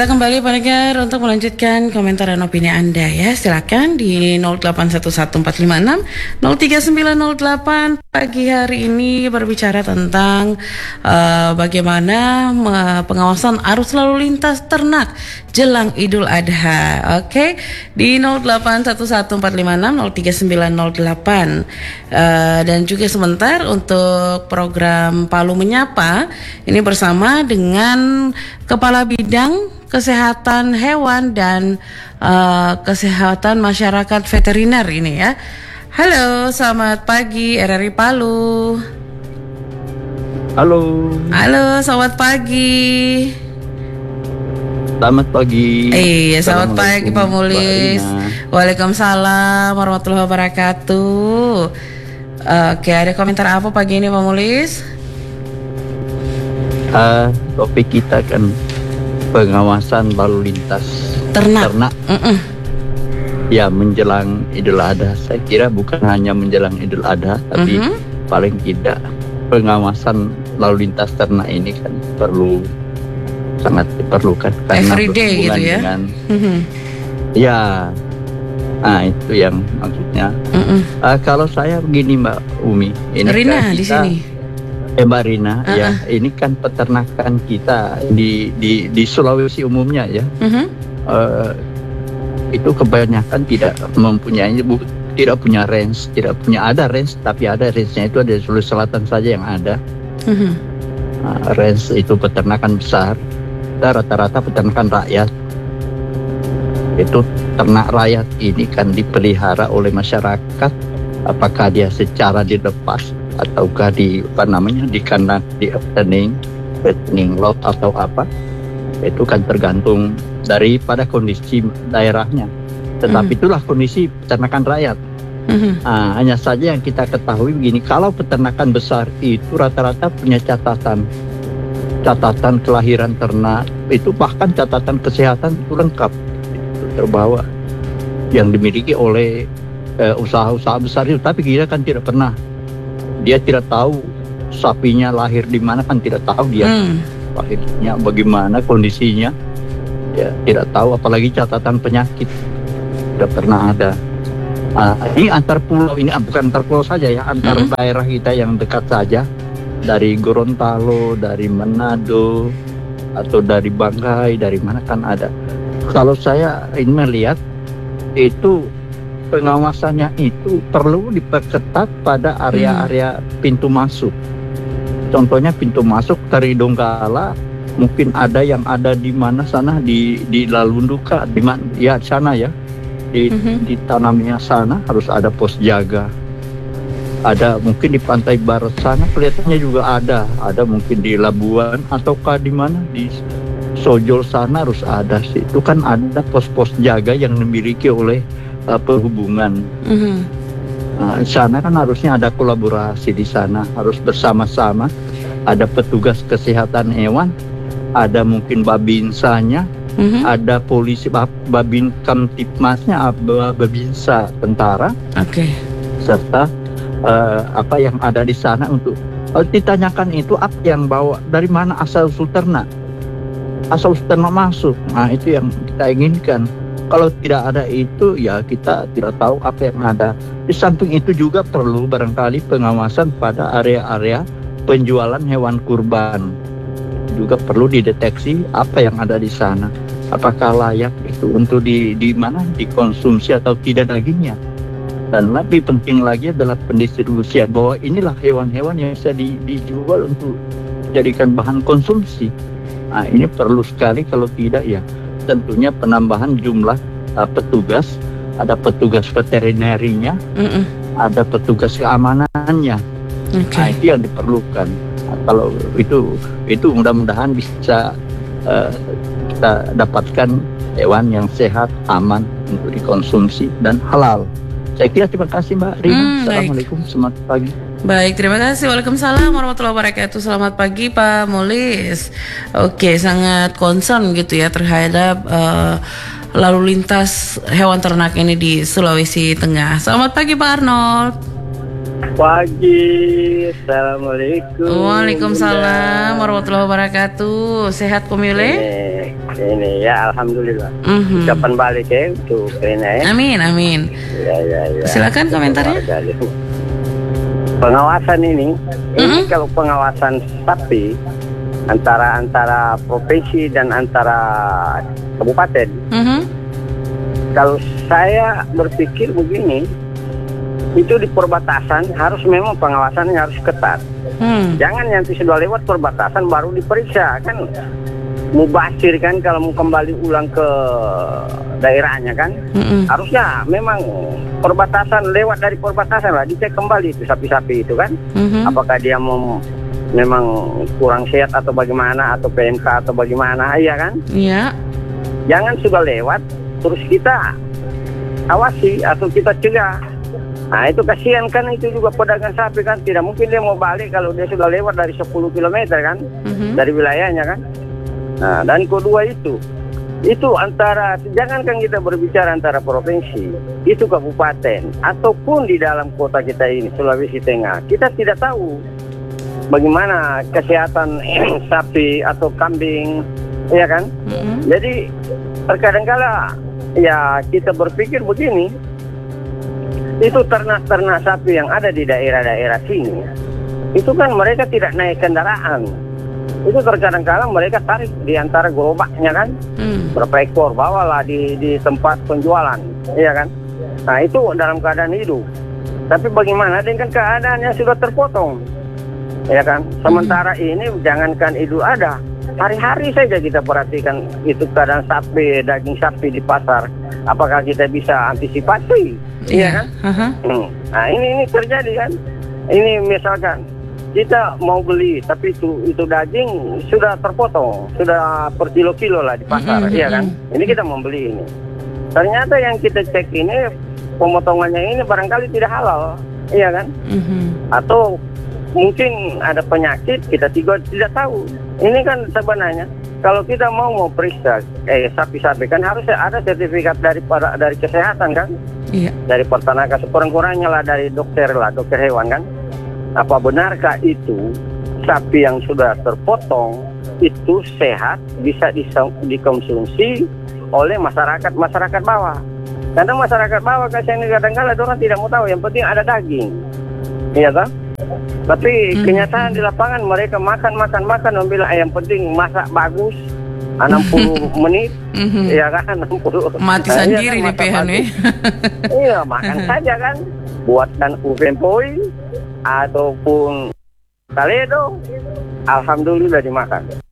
Kita kembali pendengar untuk melanjutkan komentar dan opini Anda ya. Silakan di 0811456398. Pagi hari ini berbicara tentang bagaimana pengawasan arus lalu lintas ternak jelang Idul Adha. Oke, di 0811456398. Dan juga sebentar untuk program Palu Menyapa ini bersama dengan Kepala Bidang Kesehatan Hewan dan Kesehatan Masyarakat Veteriner ini ya. Halo, selamat pagi RRI Palu. Halo. Halo, selamat pagi. Selamat pagi. Selamat pagi Pak Mulis. Waalaikumsalam warahmatullahi wabarakatuh. Oke, ada komentar apa pagi ini Pak Mulis? Topik kita kan pengawasan lalu lintas ternak. Ya, menjelang Idul Adha. Saya kira bukan hanya menjelang Idul Adha, tapi paling tidak pengawasan lalu lintas ternak ini kan sangat diperlukan karena everyday gitu ya. Dengan, ya, itu yang maksudnya. Kalau saya begini Mbak Umi, ini Rina kan di sini. Mbak Rina, ya ini kan peternakan kita di Sulawesi umumnya ya, itu kebanyakan tidak mempunyai, tidak punya range, ada range, tapi ada range-nya itu ada di Sulawesi Selatan saja yang ada. Range itu peternakan besar, rata-rata peternakan rakyat. Itu ternak rakyat ini kan dipelihara oleh masyarakat, apakah dia secara dilepas ataukah di kandang, di fattening lot atau apa, itu kan tergantung daripada kondisi daerahnya. Tetapi itulah kondisi peternakan rakyat. Hanya saja yang kita ketahui begini, kalau peternakan besar itu rata-rata punya catatan kelahiran ternak, itu bahkan catatan kesehatan itu lengkap, itu terbawa, yang dimiliki oleh usaha-usaha besar itu. Tapi kita kan tidak pernah, dia tidak tahu sapinya lahir di mana, kan tidak tahu dia lahirnya bagaimana kondisinya, ya tidak tahu, apalagi catatan penyakit tidak pernah ada. Ini antar pulau, ini bukan antar pulau saja ya, antar daerah kita yang dekat saja, dari Gorontalo, dari Manado, atau dari Banggai, dari mana kan ada. Kalau saya ini melihat itu pengawasannya itu perlu diperketat pada area-area pintu masuk. Contohnya pintu masuk dari Donggala, mungkin ada yang ada di mana sana di Lalunduka, di mana ya sana ya, di tanamnya sana harus ada pos jaga. Ada mungkin di pantai barat sana kelihatannya juga ada mungkin di Labuan ataukah di mana di Sojol sana harus ada sih. Itu kan ada pos-pos jaga yang dimiliki oleh perhubungan. Sana kan harusnya ada kolaborasi di sana, harus bersama-sama, ada petugas kesehatan hewan, ada mungkin babinsanya, ada polisi, babin kamtipmasnya, babinsa tentara, serta apa yang ada di sana untuk ditanyakan itu apa yang bawa, dari mana asal usul ternak masuk. Itu yang kita inginkan. Kalau tidak ada itu, ya kita tidak tahu apa yang ada. Di samping itu juga perlu barangkali pengawasan pada area-area penjualan hewan kurban. Juga perlu dideteksi apa yang ada di sana. Apakah layak itu untuk dikonsumsi atau tidak dagingnya. Dan lebih penting lagi adalah pendistribusian, bahwa inilah hewan-hewan yang bisa dijual untuk dijadikan bahan konsumsi. Ini perlu sekali, kalau tidak ya tentunya penambahan jumlah petugas, ada petugas veterinerinya, ada petugas keamanannya. Itu yang diperlukan. Kalau itu mudah-mudahan bisa kita dapatkan hewan yang sehat, aman untuk dikonsumsi dan halal. Saya kira terima kasih Mbak Rina. Assalamualaikum, selamat pagi. Baik, terima kasih. Waalaikumsalam warahmatullahi wabarakatuh. Selamat pagi Pak Mulis. Oke, sangat concern gitu ya terhadap lalu lintas hewan ternak ini di Sulawesi Tengah. Selamat pagi Pak Arnold. Pagi, assalamualaikum. Waalaikumsalam warahmatullahi wabarakatuh. Sehat pemilih? Ini ya, alhamdulillah. Kapan balik ya untuk Rina ya? Amin, amin. Ya. Silakan komentarnya. Pengawasan ini kalau pengawasan sapi antara provinsi dan antara kabupaten, kalau saya berpikir begini, itu di perbatasan harus memang pengawasannya harus ketat. Jangan nanti sudah lewat perbatasan baru diperiksa, kan mubasir kan kalau mau kembali ulang ke daerahnya kan. Harusnya memang perbatasan, lewat dari perbatasan lah dicek kembali itu sapi-sapi itu kan. Apakah dia memang kurang sehat atau bagaimana, atau PMK atau bagaimana, iya kan? Iya. Jangan sudah lewat terus kita awasi atau kita cegah. Nah itu kasihan kan, itu juga pedagang sapi kan, tidak mungkin dia mau balik kalau dia sudah lewat dari 10 km kan, dari wilayahnya kan. Nah dan kedua itu antara, jangankan kita berbicara antara provinsi, itu kabupaten, ataupun di dalam kota kita ini, Sulawesi Tengah, kita tidak tahu bagaimana kesehatan sapi atau kambing, ya kan? Jadi terkadang-kala ya kita berpikir begini, itu ternak-ternak sapi yang ada di daerah-daerah sini, itu kan mereka tidak naik kendaraan. Itu terkadang-kadang mereka tarik di antara gerobaknya kan, berapa ekor bawalah di tempat penjualan, iya kan? Nah itu dalam keadaan hidup. Tapi bagaimana dengan keadaannya sudah terpotong, ya kan? Sementara ini jangankan itu ada, hari-hari saja kita perhatikan itu keadaan sapi, daging sapi di pasar. Apakah kita bisa antisipasi? Iya kan? Nah ini terjadi kan? Ini misalkan kita mau beli, tapi itu daging sudah terpotong, sudah per kilo-kilo lah di pasar, iya kan? Ini kita mau beli ini. Ternyata yang kita cek ini pemotongannya ini barangkali tidak halal, iya kan? Atau mungkin ada penyakit kita tidak tahu. Ini kan sebenarnya kalau kita mau periksa sapi-sapi kan harus ada sertifikat dari kesehatan kan? Iya. Dari peternakan, sekurang-kurangnya lah dari dokter hewan kan. Apa benarkah itu sapi yang sudah terpotong itu sehat, bisa dikonsumsi oleh masyarakat bawah? Karena masyarakat bawah kadang-kadang orang tidak mau tahu, yang penting ada daging, iya kan? Tapi kenyataan di lapangan mereka makan, bilang yang penting masak bagus, 60 menit, ya kan, 60. Mati sendiri nih PH nih. Iya, makan saja kan. Buatkan upempoi ataupun taledo, alhamdulillah dimakan.